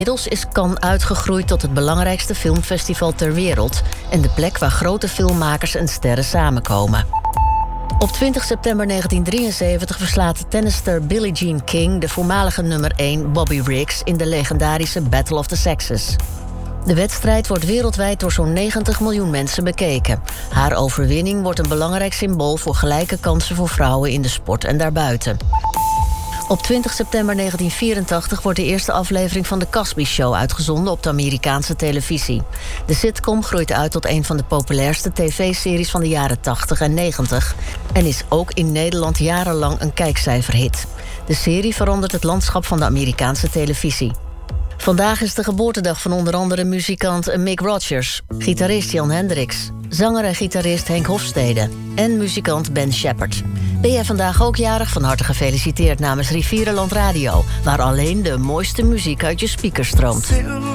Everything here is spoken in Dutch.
Inmiddels is Cannes uitgegroeid tot het belangrijkste filmfestival ter wereld en de plek waar grote filmmakers en sterren samenkomen. Op 20 september 1973 verslaat tennisster Billie Jean King de voormalige nummer 1 Bobby Riggs in de legendarische Battle of the Sexes. De wedstrijd wordt wereldwijd door zo'n 90 miljoen mensen bekeken. Haar overwinning wordt een belangrijk symbool voor gelijke kansen voor vrouwen in de sport en daarbuiten. Op 20 september 1984 wordt de eerste aflevering van The Cosby Show uitgezonden op de Amerikaanse televisie. De sitcom groeit uit tot een van de populairste tv-series van de jaren 80 en 90... en is ook in Nederland jarenlang een kijkcijferhit. De serie verandert het landschap van de Amerikaanse televisie. Vandaag is de geboortedag van onder andere muzikant Mick Rodgers, gitarist Jan Hendricks, zanger en gitarist Henk Hofstede en muzikant Ben Shepherd. Ben jij vandaag ook jarig? Van harte gefeliciteerd namens Rivierenland Radio, waar alleen de mooiste muziek uit je speakers stroomt.